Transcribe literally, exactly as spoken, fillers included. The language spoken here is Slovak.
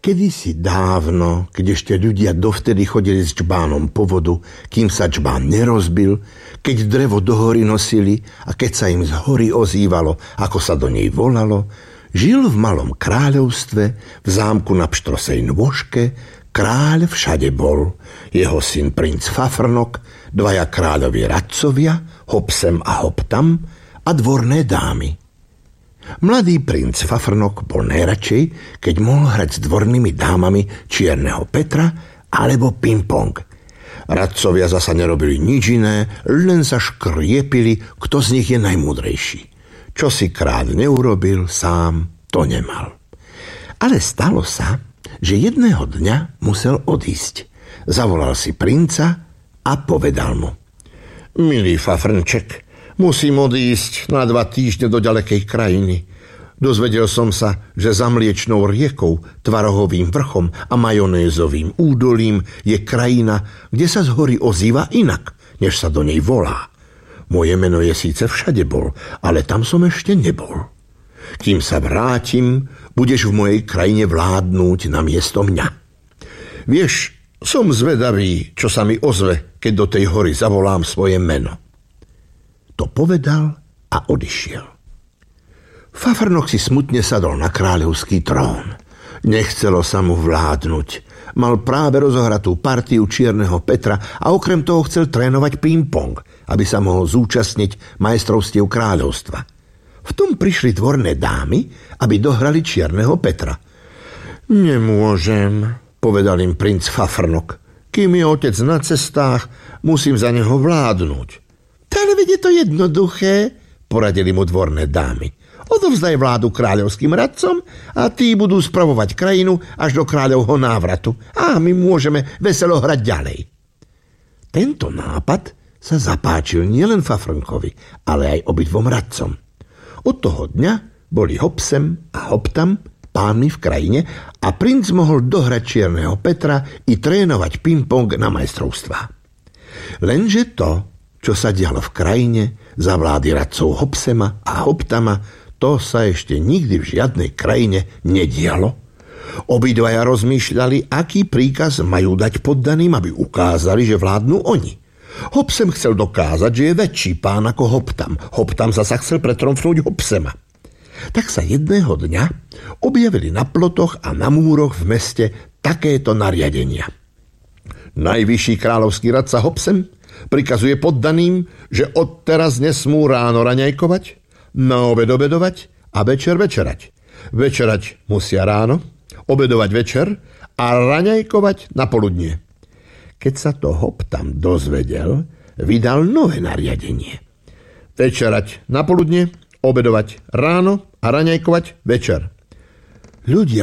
Kedysi dávno, keď ešte ľudia dovtedy chodili s čbánom po vodu, kým sa čbán nerozbil, keď drevo do hory nosili a keď sa im z hory ozývalo, ako sa do nej volalo, žil v malom kráľovstve, v zámku na pštrosej nôžke, kráľ všade bol, jeho syn princ Fafrnok, dvaja kráľovi radcovia, Hopsem a Hoptam a dvorné dámy. Mladý princ Fafrnok bol najradšej, keď mohol hrať s dvornými dámami Čierneho Petra alebo ping-pong. Radcovia zasa nerobili nič iné, len sa škriepili, kto z nich je najmúdrejší. Čo si kráľ neurobil sám, to nemal. Ale stalo sa, že jedného dňa musel odísť. Zavolal si princa a povedal mu: Milý Fafrnček, musím odísť na dva týždne do ďalekej krajiny. Dozvedel som sa, že za mliečnou riekou, Tvarohovým vrchom a majonézovým údolím je krajina, kde sa z hory ozýva inak, než sa do nej volá. Moje meno je síce všade bol, ale tam som ešte nebol. Kým sa vrátim, budeš v mojej krajine vládnuť na miesto mňa. Vieš, som zvedavý, čo sa mi ozve, keď do tej hory zavolám svoje meno. To povedal a odišiel. Fafrnok si smutne sadol na kráľovský trón. Nechcelo sa mu vládnuť. Mal práve rozohratú partiu Čierneho Petra a okrem toho chcel trénovať ping-pong, aby sa mohol zúčastniť majstrovstiev kráľovstva. V tom prišli dvorné dámy, aby dohrali Čierneho Petra. Nemôžem, povedal im princ Fafrnok. Kým je otec na cestách, musím za neho vládnuť. Ale veď je to jednoduché, poradili mu dvorné dámy. Odovzdaj vládu kráľovským radcom a tí budú spravovať krajinu až do kráľovho návratu. A my môžeme veselo hrať ďalej. Tento nápad sa zapáčil nielen Fafrnkovi, ale aj obidvom radcom. Od toho dňa boli Hopsem a Hoptam pánmi v krajine a princ mohol dohrať Čierneho Petra i trénovať ping-pong na majstrovstvá. Lenže to, čo sa dialo v krajine za vlády radcov Hopsema a Hoptama, to sa ešte nikdy v žiadnej krajine nedialo. Obidvaja rozmýšľali, aký príkaz majú dať poddaným, aby ukázali, že vládnu oni. Hopsem chcel dokázať, že je väčší pán ako Hoptam. Hoptam zasa chcel pretromfnúť Hopsema. Tak sa jedného dňa objavili na plotoch a na múroch v meste takéto nariadenia. Najvyšší kráľovský radca Hopsem prikazuje poddaným, že odteraz nesmú ráno raňajkovať, na obed obedovať a večer večerať. Večerať musia ráno, obedovať večer a raňajkovať na poludnie. Keď sa to Hoptam dozvedel, vydal nové nariadenie. Večerať na poludnie, obedovať ráno a raňajkovať večer. Ľudia